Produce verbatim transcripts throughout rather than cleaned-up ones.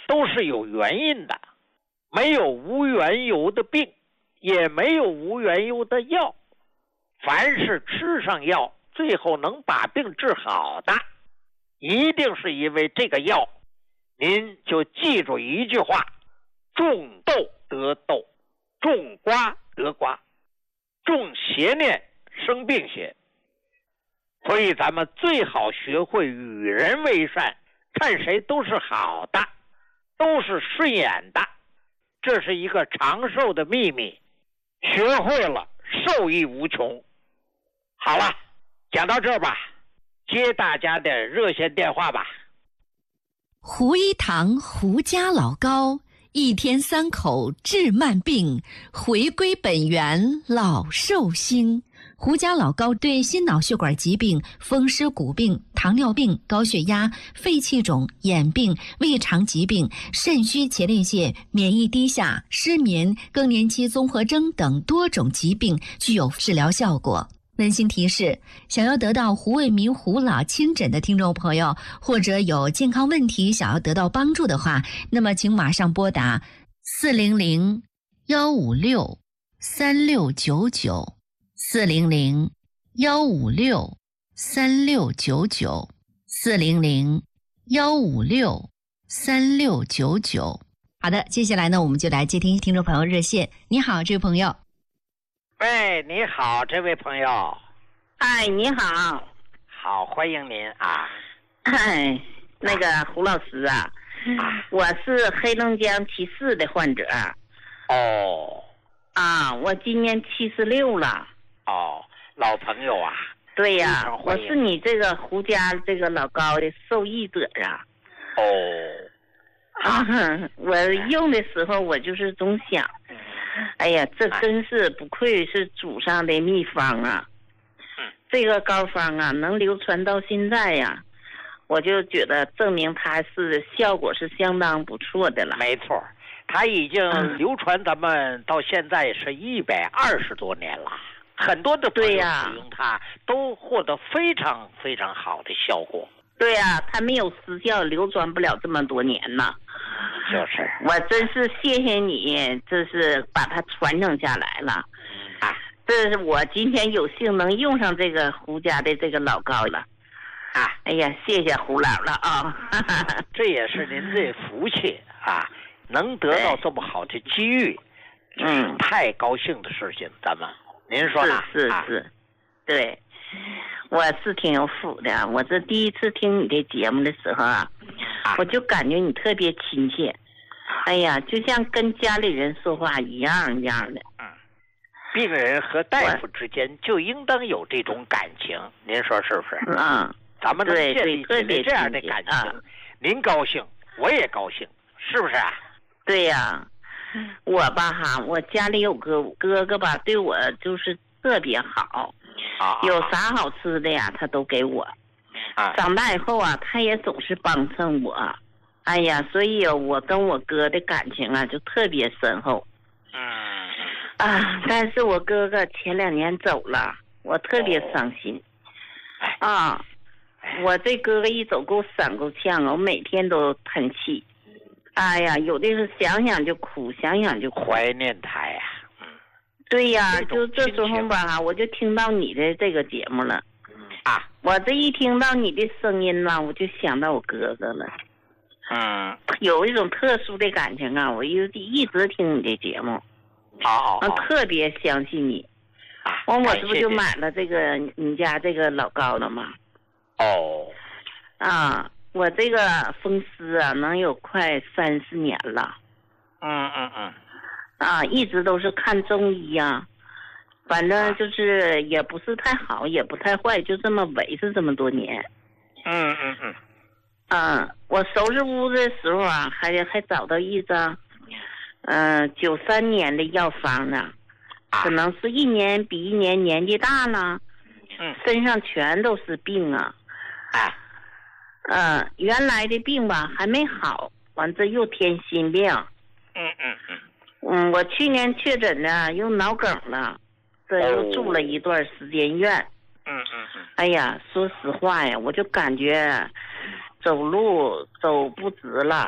都是有原因的，没有无缘由的病，也没有无缘由的药。凡是吃上药最后能把病治好的，一定是因为这个药。您就记住一句话：种豆得豆，种瓜得瓜，种邪念生病邪。所以咱们最好学会与人为善，看谁都是好的，都是顺眼的，这是一个长寿的秘密，学会了受益无穷。好了，讲到这儿吧，接大家的热线电话吧。 胡一堂胡家老高，一天三口治慢病，回归本源老寿星。胡家老高对心脑血管疾病、风湿骨病、糖尿病、高血压、肺气肿、眼病、胃肠疾病、肾虚前列腺、免疫低下、失眠、更年期综合征等多种疾病具有治疗效果。温馨提示：想要得到胡卫民胡老亲诊的听众朋友，或者有健康问题想要得到帮助的话，那么请马上拨打四零零幺五六三六九九四零零幺五六三六九九四零零幺五六三六九九。好的，接下来呢，我们就来接听听众朋友热线。你好，这位朋友。 喂，你好，这位朋友。 哎，你好。 好，欢迎您啊。 哎，那个胡老师啊，啊我是黑龙江七四的患者。 哦。 啊，我今年七十六了。 哦，老朋友啊。 对呀，我是你这个胡家这个老高的受益者啊。 哦。 啊，我用的时候我就是总想。哎呀，这真是不愧是祖上的秘方啊！这个膏方啊，能流传到现在呀，我就觉得证明它是效果是相当不错的了。 没错，它已经流传咱们到现在是一百二十多年了，很多的朋友使用它都获得非常非常好的效果。 对呀、啊，它没有失效，流传不了这么多年呢。 就是， 我真是谢谢你，这是把它传承下来了。啊，这是我今天有幸能用上这个胡家的这个老膏了。啊，哎呀，谢谢胡老了啊！ 这也是您的福气啊，能得到这么好的机遇，嗯，太高兴的事情。咱们，您说呢？ 是是是，啊、对。我是挺有福的，我这第一次听你的节目的时候啊，我就感觉你特别亲切，哎呀，就像跟家里人说话一样一样的。 嗯，病人和大夫之间就应当有这种感情，您说是不是？ 嗯， 咱们能建立起来这样的感情，啊、您高兴，我也高兴，是不是啊？ 对呀、啊，我吧哈，我家里有个哥哥吧，对我就是特别好。 啊、 有啥好吃的呀，他都给我。 啊、 长大以后啊，他也总是帮衬我。哎呀，所以我跟我哥的感情啊，就特别深厚。 嗯。 啊，但是我哥哥前两年走了，我特别伤心。哦、啊，我这哥哥一走给我闪够呛啊，我每天都叹气。哎呀，有的是想想就哭，想想就哭。 怀念他呀。 对呀，就这时候吧，我就听到你的这个节目了， 啊， 我这一听到你的声音呢，我就想到我哥哥了， 嗯， 有一种特殊的感情啊，我一一直听你的节目， 好、 哦，特别相信你， 啊， 完我这不就买了这个你家这个老膏了吗？ 哦， 啊，我这个风湿啊，能有快三十年了， 嗯嗯嗯。 啊，一直都是看中医呀、啊，反正就是也不是太好，也不太坏，就这么维持这么多年。 嗯嗯嗯。 嗯，我收拾屋子的时候啊，还还找到一张，嗯，九三年的药方呢，可能是一年比一年年纪大了， 嗯， 身上全都是病啊。 啊。 嗯，原来的病吧还没好，完这又添新病。 嗯嗯嗯。 嗯，我去年确诊呢，又脑梗了，这又住了一段时间院。 嗯嗯嗯。 哎呀，说实话呀，我就感觉走路走不直了，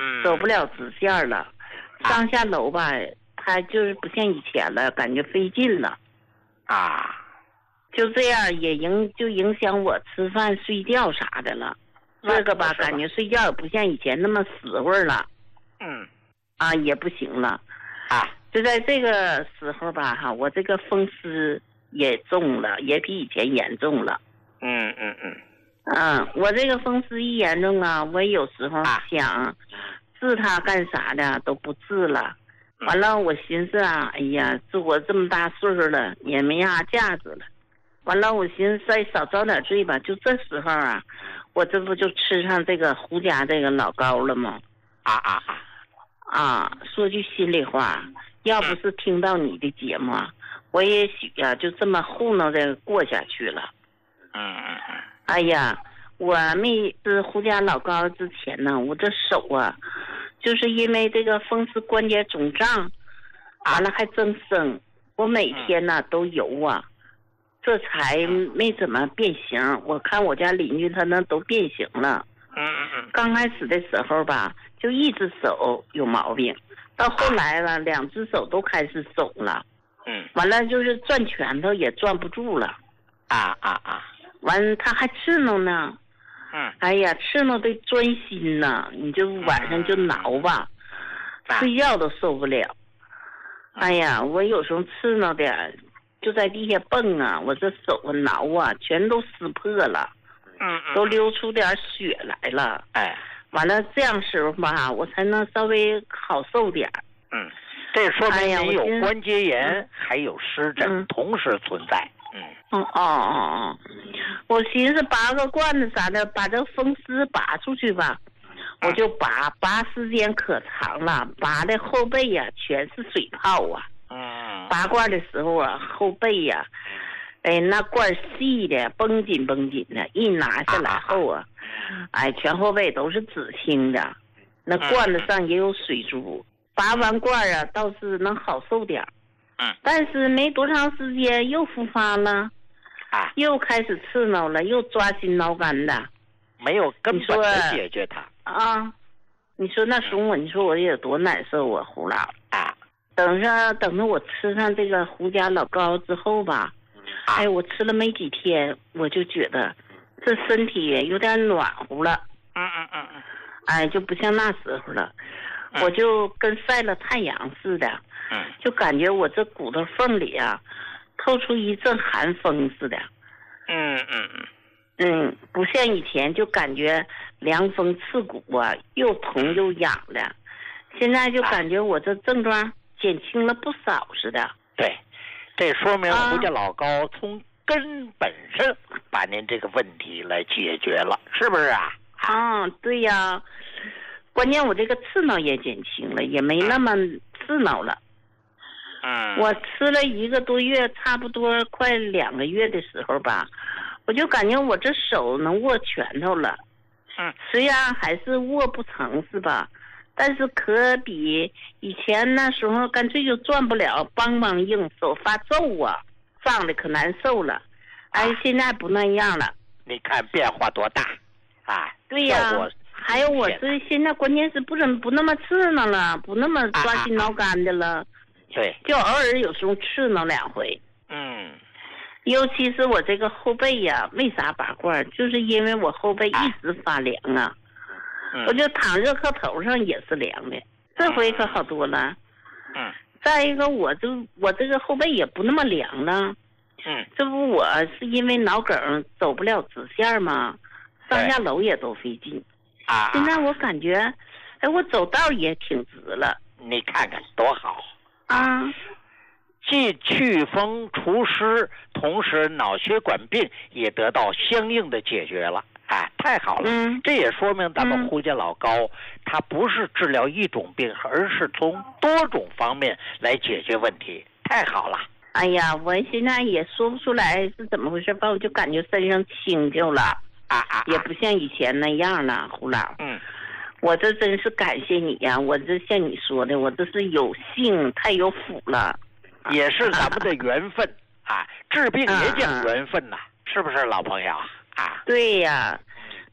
嗯， 走不了直线了，上下楼吧，他就是不像以前了，感觉费劲了。 啊， 就这样也影就影响我吃饭睡觉啥的了。这个吧，感觉睡觉也不像以前那么死会儿了。 嗯， 啊，也不行了。 啊， 就在这个时候吧，哈，我这个风湿也重了，也比以前严重了。 嗯嗯嗯。 嗯，我这个风湿一严重啊，我有时候想治它干啥的都不治了。完了，我寻思啊，哎呀，这我这么大岁数了，也没啥价值了。完了，我寻思再少遭点罪吧。就这时候啊，我这不就吃上这个胡家这个老膏了吗？ 啊啊啊！ 啊，说句心里话，要不是听到你的节目，我也许啊就这么糊弄着过下去了。 嗯嗯嗯。 哎呀，我没吃胡家老膏之前呢，我这手啊，就是因为这个风湿关节肿胀，完了还增生，我每天呢都游啊，这才没怎么变形。我看我家邻居他那都变形了。 嗯嗯嗯。 刚开始的时候吧，就一只手有毛病，到后来了，两只手都开始肿了。 嗯。 完了就是攥拳头也攥不住了。 啊啊啊！ 完他还刺挠呢。 嗯。 哎呀，刺挠的钻心呐，你就晚上就挠吧， 嗯、 睡觉都受不了。哎呀，我有时候刺挠的就在地下蹦啊，我这手啊挠啊，全都撕破了。 嗯嗯。 都流出点血来了。 哎。 完了这样时候吧，我才能稍微好受点。 嗯，这说明你有关节炎， 哎、 还有湿疹、嗯、同时存在。嗯。 哦哦哦哦，我寻思拔个罐子啥的，把这风湿拔出去吧。嗯、我就拔，拔时间可长了，拔的后背呀、啊、全是水泡啊。 嗯。 拔罐的时候啊，后背呀、啊，哎，那罐细的，绷紧绷紧的，一拿下来后啊。哎，全后背都是紫青的，那罐子上也有水珠。拔完罐啊，倒是能好受点。 嗯。 但是没多长时间又复发了， 啊， 又开始刺挠了，又抓心挠肝的， 没有根本的解决它。 啊，你说那时候我，你说我有多难受啊，胡老啊！等着等着，我吃上这个胡家老膏之后吧， 啊、 哎，我吃了没几天，我就觉得。这身体有点暖和了， 嗯嗯嗯嗯， 哎，就不像那时候了，嗯、我就跟晒了太阳似的， 嗯， 就感觉我这骨头缝里啊，透出一阵寒风似的， 嗯嗯嗯， 嗯，不像以前就感觉凉风刺骨啊，又疼又痒的，现在就感觉我这症状减轻了不少似的。 对，这说明胡家老膏从根本上把您这个问题来解决了，是不是啊？ 啊，对呀，关键我这个刺挠也减轻了，也没那么刺挠了。 嗯， 我吃了一个多月，差不多快两个月的时候吧，我就感觉我这手能握拳头了。 嗯， 虽然还是握不成是吧？但是可比以前那时候干脆就攥不了，梆梆硬，手发皱啊。胀的可难受了，哎，啊、现在不那样了。 你看变化多大，啊！ 对呀，还有我这现在关键是不怎不那么刺挠了，不那么抓心挠肝的了。 啊啊对， 就偶尔有时候刺挠两回。 嗯， 尤其是我这个后背呀、啊，为啥拔罐？就是因为我后背一直发凉啊， 嗯、 我就躺热炕头上也是凉的。这回可好多了。 嗯。 再一个，我就我这个后背也不那么凉了， 嗯， 这不我是因为脑梗走不了直线吗？上下楼也都费劲， 啊， 现在我感觉，哎，我走道也挺直了。 你看看多好啊！ 既祛风除湿，同时脑血管病也得到相应的解决了。啊，太好了！ 嗯， 这也说明咱们胡家老膏，嗯、它不是治疗一种病，而是从多种方面来解决问题。太好了！ 哎呀，我现在也说不出来是怎么回事吧，我就感觉身上轻就了， 啊啊， 也不像以前那样了，胡老。 嗯， 我这真是感谢你呀！我这像你说的，我这是有幸太有福了， 也是咱们的缘分啊！治病也讲缘分呐、啊，是不是老朋友？啊， 对呀，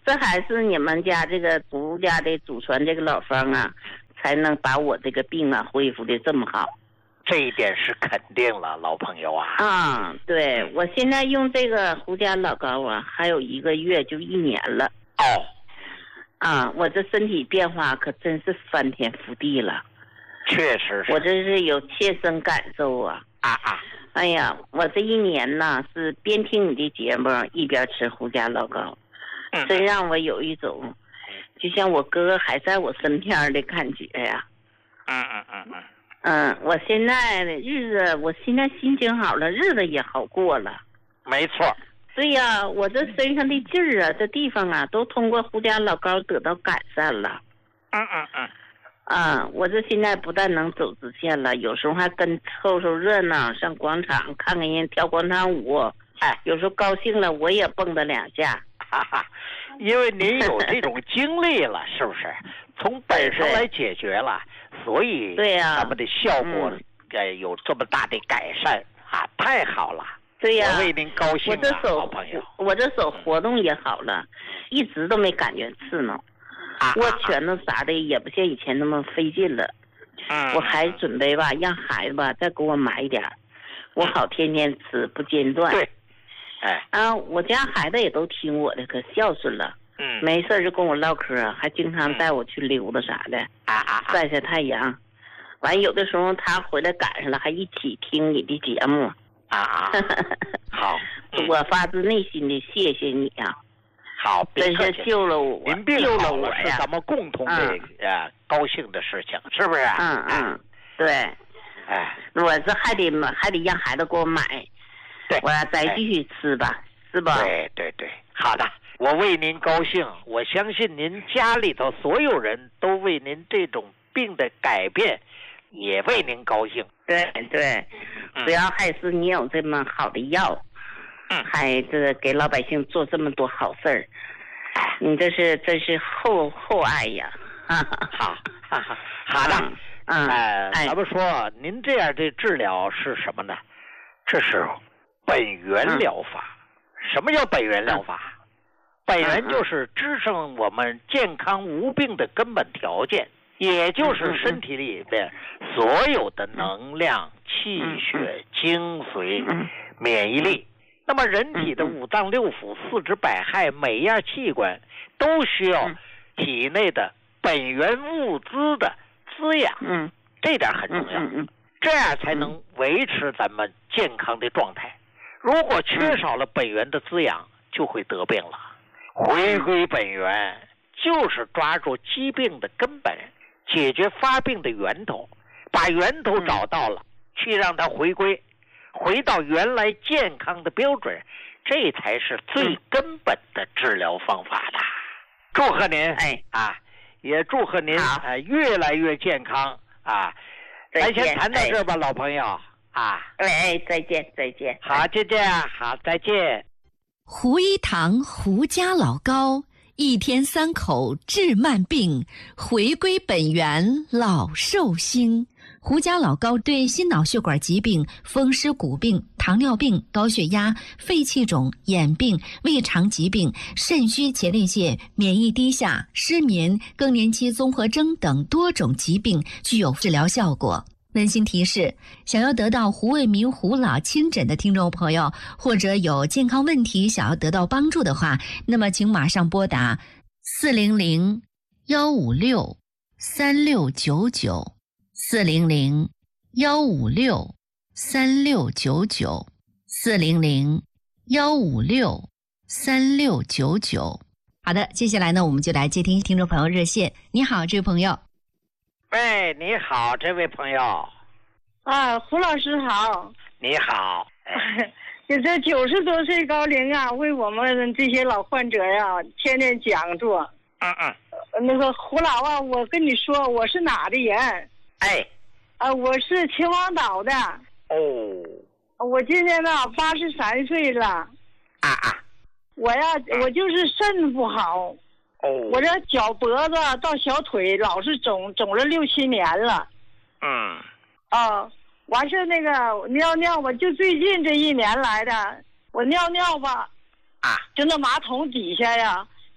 这还是你们家这个胡家的祖传这个老方啊，才能把我这个病啊恢复的这么好。 这一点是肯定了，老朋友啊。 啊，对，我现在用这个胡家老膏啊，还有一个月就一年了。 哦。 啊，我这身体变化可真是翻天覆地了。 确实是。 我这是有切身感受啊。 啊啊。 哎呀，我这一年呢是边听你的节目一边吃胡家老膏， 嗯、 真让我有一种就像我哥哥还在我身边的感觉呀。 嗯嗯嗯嗯。 嗯，我现在的日子，我现在心情好了，日子也好过了。 没错。 对呀，我这身上的劲儿啊，这地方啊，都通过胡家老膏得到改善了。 嗯嗯嗯。 啊，我这现在不但能走直线了，有时候还跟凑凑热闹，上广场看看人跳广场舞。哎，有时候高兴了，我也蹦跶两下。 哈哈，因为您有这种经历了，是不是？从本身来解决了，所以对呀， 咱们的效果呃、嗯、有这么大的改善啊，太好了。 对呀， 我为您高兴、啊。 我这手， 好朋友， 我这手活动也好了，一直都没感觉刺挠。 啊、 握拳头啥的也不像以前那么费劲了。 嗯， 我还准备吧，让孩子吧再给我买一点，我好天天吃不间断。 对，哎， 啊，我家孩子也都听我的，可孝顺了。 嗯， 没事就跟我唠嗑，还经常带我去溜达啥的， 啊啊， 晒晒太阳。完有的时候他回来赶上了，还一起听你的节目。 啊啊，好， 嗯、我发自内心的谢谢你啊。 好， 真是救了我， 您病救了我呀！是咱们共同的、嗯、呃高兴的事情，是不是？ 嗯嗯，对。 哎， 我这还得还得让孩子给我买， 对， 我再继续吃吧，哎、是吧？ 对对对，好的，我为您高兴。我相信您家里头所有人都为您这种病的改变，也为您高兴。 对对，主要还是你有这么好的药。 嗯， 还这个给老百姓做这么多好事儿，你这是真是厚厚爱呀！哈哈， 好，哈哈，好的， 嗯， 哎，咱们说您这样的治疗是什么呢？这是本源疗法。嗯、什么叫本源疗法？嗯、本源就是支撑我们健康无病的根本条件，也就是身体里边所有的能量、气血、精髓、免疫力。那么人体的五脏六腑、四肢百骸，每一样器官都需要体内的本源物资的滋养， 嗯， 这点很重要， 嗯嗯， 这样才能维持咱们健康的状态。如果缺少了本源的滋养，就会得病了。回归本源，就是抓住疾病的根本，解决发病的源头，把源头找到了，去让它回归。回到原来健康的标准，这才是最根本的治疗方法的。祝贺您， 哎啊，也祝贺您啊、呃、越来越健康啊！咱先谈到这吧，老朋友啊。 哎，再见，再见。 好，就这样，好，再见。 胡一堂胡家老膏，一天三口治慢病，回归本源老寿星。胡家老膏对心脑血管疾病、风湿骨病、糖尿病、高血压、肺气肿、眼病、胃肠疾病、肾虚前列腺、免疫低下、失眠、更年期综合征等多种疾病具有治疗效果。温馨提示：想要得到胡卫民胡老亲诊的听众朋友，或者有健康问题想要得到帮助的话，那么请马上拨打四零零幺五六三六九九。四零零幺五六三六九九，四零零幺五六三六九九。好的，接下来呢，我们就来接听听众朋友热线。你好，这位朋友。 喂，你好，这位朋友。 啊，胡老师好。 你好。 你这九十多岁高龄啊，为我们这些老患者呀、啊，天天讲座。 嗯嗯。 那个胡老啊，我跟你说，我是哪的人？ 哎， 啊，我是秦皇岛的。 哦， 我今年呢八十三岁了。 啊啊， 我呀，我就是肾不好。 哦， 我这脚脖子到小腿老是肿，肿了六七年了。 嗯。 啊，完事那个尿尿，我就最近这一年来的，我尿尿吧， 啊， 就那马桶底下呀，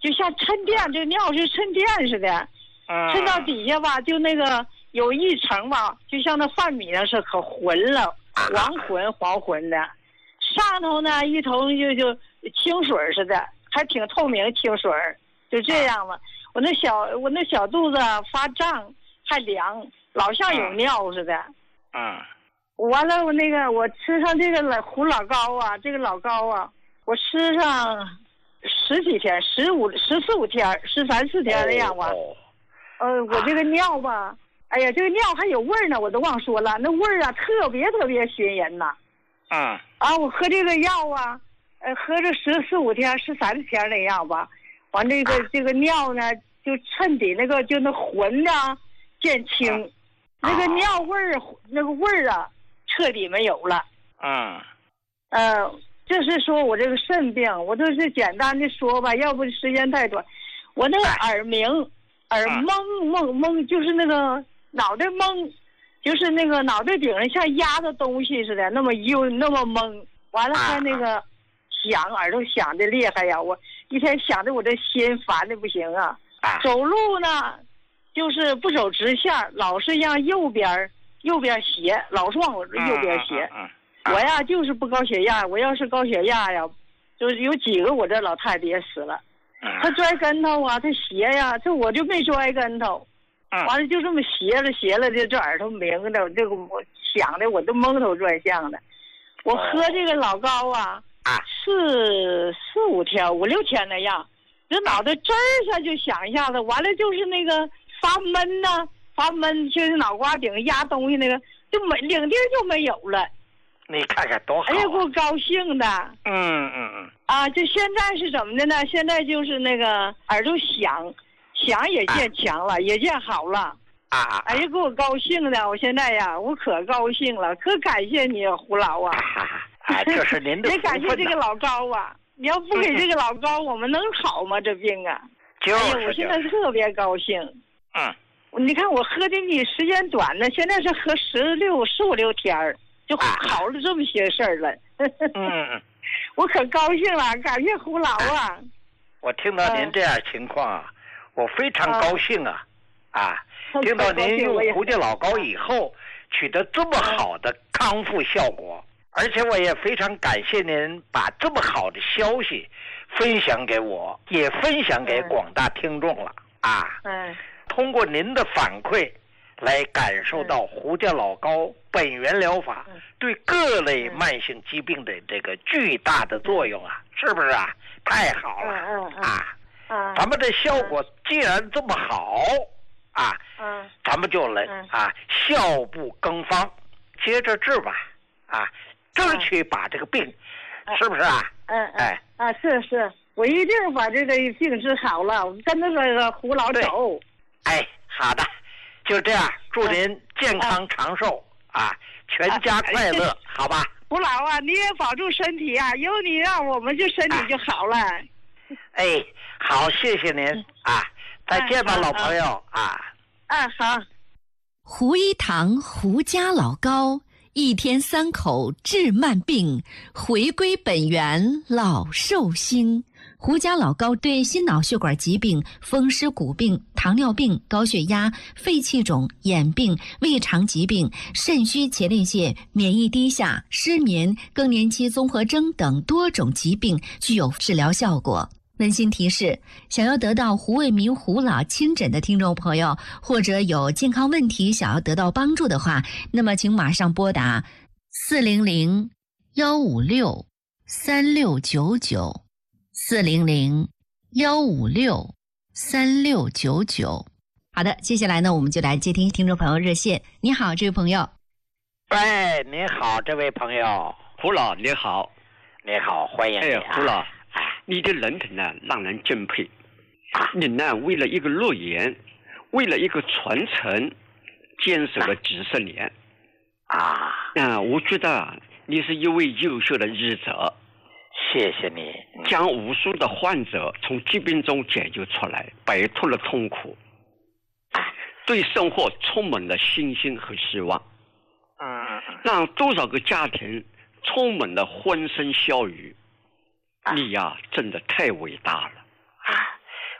就像沉淀，这尿是沉淀似的， 嗯， 沉到底下吧，就那个有一层吧，就像那饭米那是可浑了，黄浑黄浑的，上头呢一头就就清水似的，还挺透明清水，就这样了。我那小我那小肚子发胀，还凉，老像有尿似的。 嗯。 完了，我那个我吃上这个老胡老膏啊，这个老膏啊，我吃上十几天，十五十四五天，十三四天那样吧。 哦。 呃，我这个尿吧，哎呀，这个尿还有味儿呢，我都忘说了，那味儿啊特别特别熏人呐。 嗯。 啊，我喝这个药啊，呃，喝着十四五天、十三天那样吧。完这个这个尿呢，就衬底那个就那浑的见清， 嗯、 那个尿味儿那个味儿啊，彻底没有了。 嗯。 呃，这是说我这个肾病，我都是简单的说吧，要不时间太短。我那个耳鸣，耳懵懵懵，就是那个脑袋懵，就是那个脑袋顶上像压着东西似的，那么幽那么懵。完了还那个响，耳朵响的厉害呀！我一天想的我这心烦的不行啊。走路呢，就是不走直线，老是让右边右边斜，老是往我右边斜。我呀就是不高血压，我要是高血压呀，就是有几个我这老太太也死了。他摔跟头啊，他斜呀，这我就没摔跟头。完了就这么斜了斜了的，这耳朵鸣的，这个我想的我都蒙头转向的。我喝这个老膏啊，四四五天五六天那样，这脑袋吱儿下就响一下子，完了就是那个发闷呐、啊，发闷，就是脑瓜顶压东西那个，就没领地就没有了。 你看看多好、啊！ 哎呀，给我高兴的。 嗯嗯嗯。 啊，就现在是怎么的呢？现在就是那个耳朵响，响也见强了，啊、也见好了。 啊！ 哎呀，给我高兴的！我现在呀，我可高兴了，可感谢你胡老啊！ 啊，这是您的福分。 也感谢这个老高啊！你要不给这个老高，我们能好吗？这病啊！ 就是。 哎呀，我现在特别高兴。 嗯。 你看我喝的比时间短呢，现在是喝十六十五六天儿，就好了这么些事儿了。 嗯嗯。 我可高兴了，感谢胡老啊！ 我听到您这样情况啊，我非常高兴啊！啊。听到您用胡家老膏以后取得这么好的康复效果，而且我也非常感谢您把这么好的消息分享给我，也分享给广大听众了啊！嗯，通过您的反馈来感受到胡家老膏本源疗法对各类慢性疾病的这个巨大的作用啊，是不是啊？太好了啊！咱们的效果既然这么好。啊，嗯，咱们就来、嗯、啊，效不更方，接着治吧，啊，争取把这个病，嗯、是不是啊？ 嗯，哎，啊，是是，我一定把这个病治好了，我跟着那个胡老走。 哎，好的，就这样，祝您健康长寿、嗯、啊，全家快乐， 啊、 好吧？ 胡老啊，你也保重身体啊，有你让我们就身体就好了。 哎，好，谢谢您、嗯、啊。再见吧，老朋友啊！ 啊，好。 胡一堂胡家老膏，一天三口治慢病，回归本源老寿星。胡家老膏对心脑血管疾病、风湿骨病、糖尿病、高血压、肺气肿、眼病、胃肠疾病、肾虚前列腺、免疫低下、失眠、更年期综合征等多种疾病具有治疗效果。温馨提示：想要得到胡卫民胡老亲诊的听众朋友，或者有健康问题想要得到帮助的话，那么请马上拨打四零零幺五六三六九九四零零幺五六三六九九。好的，接下来呢，我们就来接听听众朋友热线。你好，这位朋友。 喂，你好，这位朋友。 胡老，你好。 你好，欢迎你、啊。 哎，胡老。你的人品呢，让人敬佩。你呢，为了一个诺言，为了一个传承，坚守了几十年。 啊， 嗯，我觉得你是一位优秀的医者。 谢谢你， 将无数的患者从疾病中解救出来，摆脱了痛苦，对生活充满了信心和希望。 嗯， 让多少个家庭充满了欢声笑语。你呀，真的太伟大了！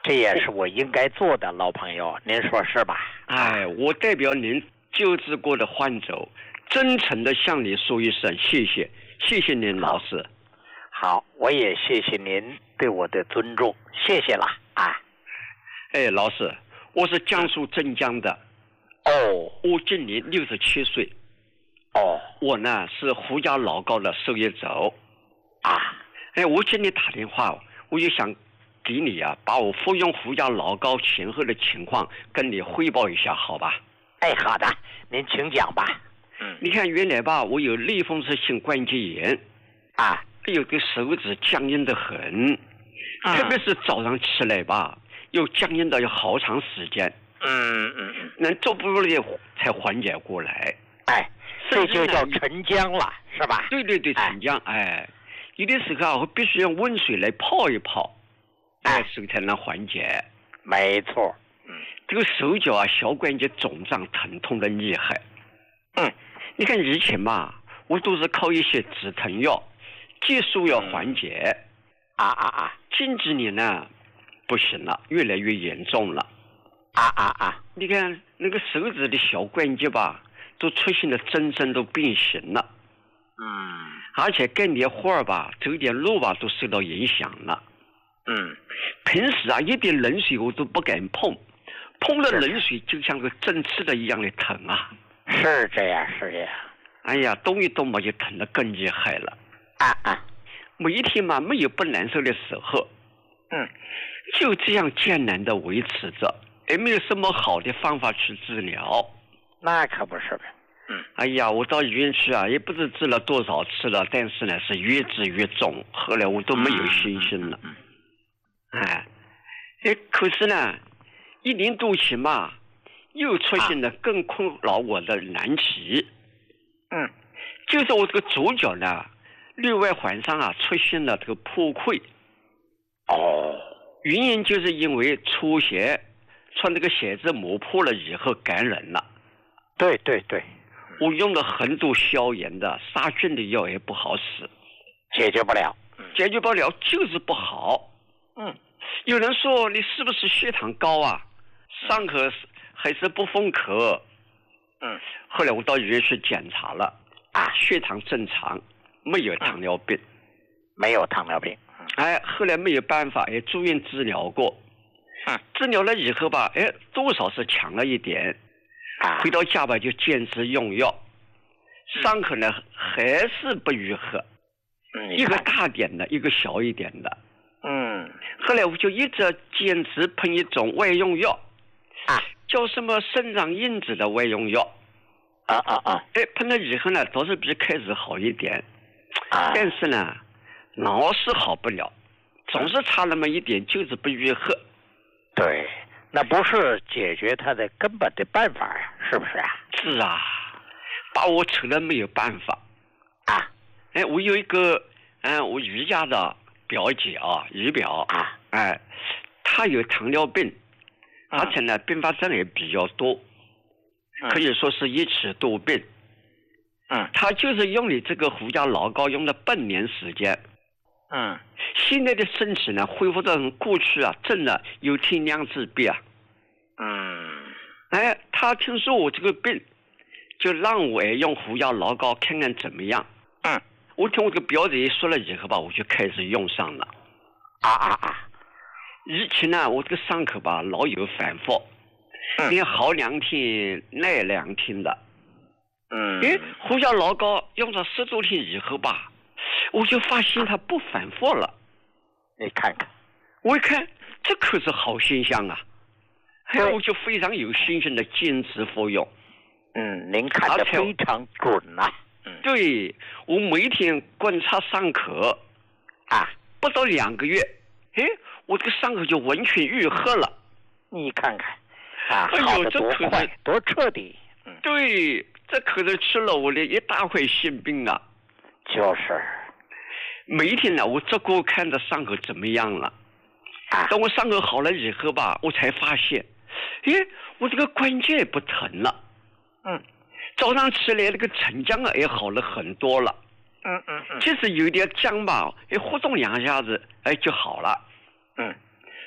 这也是我应该做的，老朋友，您说是吧？ 哎，我代表您救治过的患者，真诚的向你说一声谢谢，谢谢您老师。 好，我也谢谢您对我的尊重，谢谢了啊。 哎，老师，我是江苏镇江的。 哦， 我今年六十七岁。 哦， 我呢是胡家老高的受益者。 啊， 哎，我今天打电话，我就想给你啊，把我服用胡家老高前后的情况跟你汇报一下，好吧？ 哎，好的，您请讲吧。嗯， 你看原来吧，我有类风湿性关节炎啊， 有个手指僵硬的很，嗯、特别是早上起来吧，又僵硬到有好长时间。 嗯嗯嗯， 能做不了才缓解过来。 哎，这就叫沉僵了，是吧？ 对对对，沉僵。哎，哎有的时候啊，我必须用温水来泡一泡，哎，手才能缓解。 没错。 嗯，这个手脚啊，小关节肿胀疼痛的厉害。 嗯， 你看以前嘛，我都是靠一些止疼药、激素药缓解。 啊啊啊！ 近几年呢，不行了，越来越严重了。 啊啊啊！ 你看那个手指的小关节吧，都出现了真正都变形了。 嗯， 而且干点活儿吧，走点路吧，都受到影响了。 嗯， 平时啊，一点冷水我都不敢碰，碰了冷水就像个针刺的一样的疼啊。 是这样，是这样。 哎呀，动一动嘛，就疼得更厉害了。 啊啊！ 每一天嘛，没有不难受的时候。 嗯， 就这样艰难的维持着。也没有什么好的方法去治疗， 那可不是呗。 嗯，哎呀，我到医院去啊，也不知治了多少次了，但是呢是越治越重，后来我都没有信心了。 嗯， 哎，哎，可是呢，一年多前嘛，又出现了更困扰我的难题。 嗯， 就是我这个左脚呢，内外环上啊出现了这个破溃。 哦， 原因就是因为出血。穿这个鞋子磨破了以后感染了。 对对对， 我用了很多消炎的杀菌的药也不好使， 解决不了， 解决不了就是不好。 嗯， 有人说你是不是血糖高啊？上口还是不封口？ 嗯， 后来我到医院去检查了，啊，血糖正常，没有糖尿病， 嗯、没有糖尿病。 哎，后来没有办法，也住院治疗过。 嗯， 治疗了以后吧，哎，多少是强了一点。 啊， 回到家吧就坚持用药，伤口呢还是不愈合。 嗯， 一个大点的，一个小一点的。 嗯， 后来我就一直坚持喷一种外用药， 啊， 叫什么生长因子的外用药。 啊啊啊！ 哎，喷了以后呢，倒是比开始好一点。 啊， 但是呢，老是好不了，总是差那么一点，就是不愈合。 对，那不是解决它的根本的办法呀，是不是啊？ 是啊，把我扯了没有办法啊！ 哎，我有一个，嗯，我姨家的表姐啊，姨表啊， 哎，她有糖尿病， 嗯、 而且呢，并发症也比较多， 嗯、 可以说是一起多病。 嗯， 她就是用你这个胡家老高用了半年时间。 嗯， 现在的身体呢，恢复到过去啊，真的有天良之别啊。 嗯， 哎，他听说我这个病，就让我用胡家老高看看怎么样。 嗯， 我听我这个表姐说了以后吧，我就开始用上了。 啊啊啊！ 以前呢，我这个伤口吧老有反复， 嗯， 你好两天耐两天的。 嗯， 哎，胡家老高用了十多天以后吧。我就发现它不反复了， 你看看， 我一看这可是好现象啊！哎，我就非常有信心的坚持服用。 嗯，您看得非常准呐、啊。 嗯，对，我每天观察伤口， 啊， 不到两个月，哎，我这个伤口就完全愈合了。 你看看，啊， 哎呦，这可是多彻底。 嗯，对，这可是吃了我的一大块心病啊。 就是。 每一天呢，我只顾看着伤口怎么样了。 啊， 等我伤口好了以后吧，我才发现，哎，我这个关节也不疼了。 嗯， 早上起来那个沉僵啊也好了很多了。 嗯嗯嗯， 即使有点僵吧，哎，活动两下子，哎就好了。 嗯，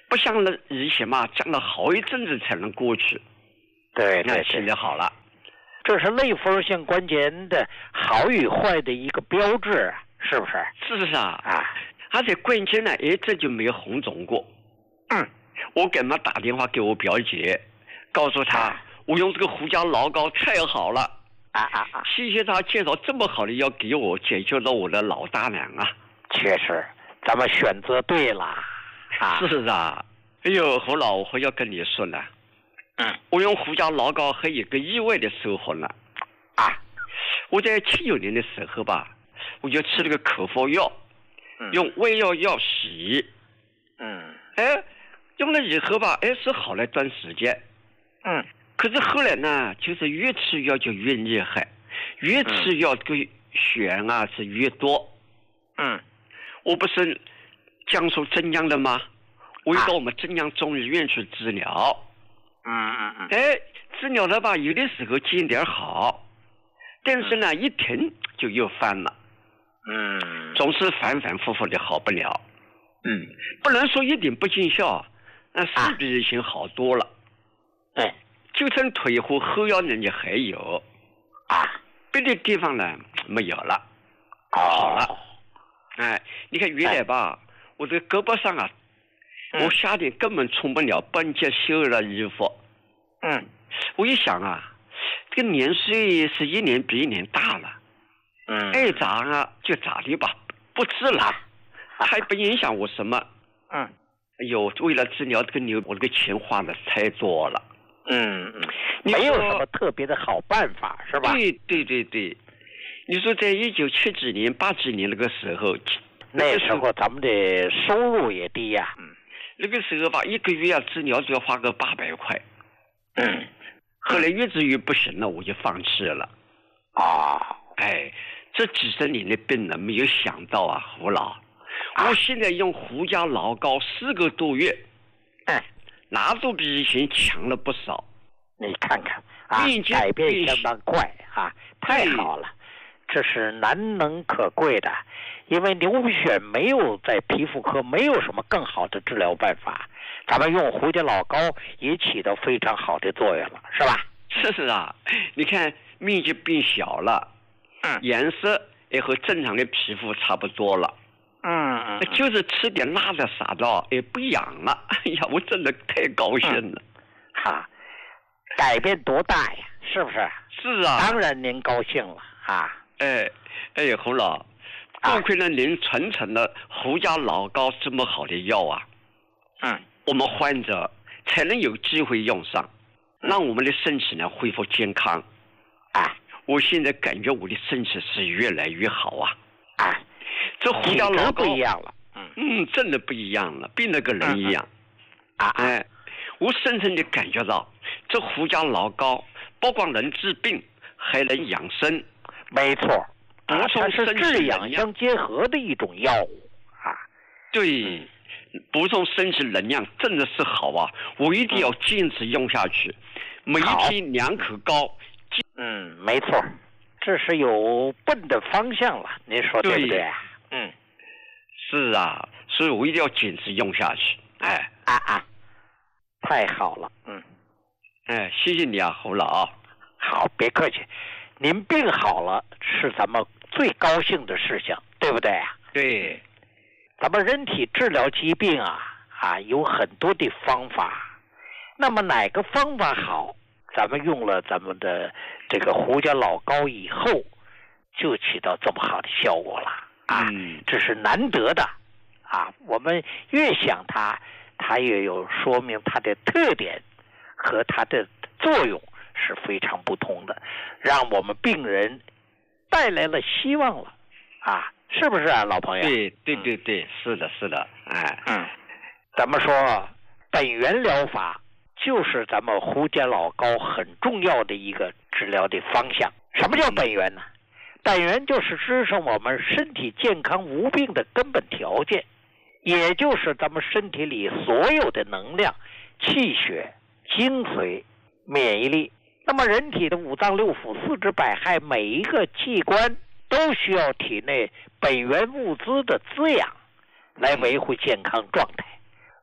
不像了以前嘛，讲了好一阵子才能过去。 对对， 那现在好了。 这是类风性关节炎的好与坏的一个标志，是不是？ 是啊， 啊， 而且关键呢，一直就没有红肿过。 嗯， 我给他打电话给我表姐，告诉他、啊、我用这个胡椒老膏太好了。 啊啊啊！ 谢谢他介绍这么好的药给我，解决了我的老大娘啊。 确实，咱们选择对了。啊， 是啊。哎呦，侯老，我要跟你说呢。嗯，我用胡椒老膏还有一个意外的收获呢。 啊， 我在七九年的时候吧，我就吃了个口服药，嗯、用胃药药洗。 嗯， 哎，用了以后吧，哎是好了一段时间。 嗯， 可是后来呢，就是越吃药就越厉害，越吃药这个血啊是越多。 嗯， 我不是江苏镇江的吗？我又到我们镇江中医院去治疗。 嗯嗯嗯， 哎，治疗了吧，有的时候见点好，但是呢，一停就又犯了。 嗯， 总是反反复复的好不了。 嗯， 不能说一点不见效，那是比以前好多了。 哎、啊， 就剩腿和后腰呢，也还有啊， 别的地方呢没有了。 哦、 好了，哎，你看原来吧，哎、我这个胳膊上啊。我夏天根本穿不了半截袖的衣服。 嗯， 我一想啊，这个年岁是一年比一年大了。 嗯， 爱咋啊就咋的吧，不治了，还不影响我什么。 嗯， 哎呦，为了治疗这个牛，我这个钱花的太多了。 嗯嗯，没有什么特别的好办法，是吧？ 对对对对，你说在一九七几年、八几年那个时候， 那时候咱们的收入也低呀、啊。嗯。 那个时候吧，一个月要治疗就要花个八百块。 嗯， 后来越治越不行了，我就放弃了。 啊， 哎，这几十年的病呢，没有想到啊，胡老，啊、我现在用胡椒老膏四个多月， 哎， 那都比以前强了不少。 你看看啊，改变相当快啊，太好了，这是难能可贵的。因为牛皮癣没有在皮肤科没有什么更好的治疗办法，咱们用胡椒老膏也起到非常好的作用了，是吧？ 是啊，你看面积变小了， 嗯， 颜色也和正常的皮肤差不多了， 嗯嗯， 就是吃点辣的啥的也不痒了。哎呀，我真的太高兴了， 嗯、哈，改变多大呀？是不是？ 是啊， 当然您高兴了啊！ 哎哎，洪老。多亏了您传承了胡椒老膏这么好的药啊， 嗯， 我们患者才能有机会用上，让我们的身体呢恢复健康。 啊， 我现在感觉我的身体是越来越好啊！ 啊， 这胡椒老膏不一样了， 嗯嗯，真的不一样了，变了个人一样。 啊、 嗯、哎，我深深的感觉到，这胡椒老膏不光能治病，还能养生。 没错。 补充它是治养相结合的一种药物啊， 对，补充身体能量真的是好啊！我一定要坚持用下去，嗯、每一天两口膏。 嗯，没错，这是有奔的方向了，您说对不对？ 嗯，是啊，所以我一定要坚持用下去。哎啊啊，太好了，嗯， 哎，谢谢你啊，侯老。 好，别客气。您病好了是咱们最高兴的事情，对不对啊？ 对， 咱们人体治疗疾病啊啊有很多的方法，那么哪个方法好，咱们用了咱们的这个胡椒老膏以后，就起到这么好的效果了啊！ 嗯， 这是难得的啊！我们越想它，它越有说明它的特点和它的作用。是非常不同的，让我们病人带来了希望了啊！是不是啊，老朋友？ 对对对对，嗯、是的，是的，哎， 嗯，咱们说本源疗法就是咱们胡椒老膏很重要的一个治疗的方向。什么叫本源呢？本源就是支撑我们身体健康无病的根本条件，也就是咱们身体里所有的能量、气血、精髓、免疫力。那么人体的五脏六腑、四肢百骸，每一个器官都需要体内本源物资的滋养，来维护健康状态。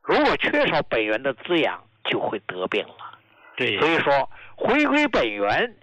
如果缺少本源的滋养，就会得病了。 对， 所以说回归本源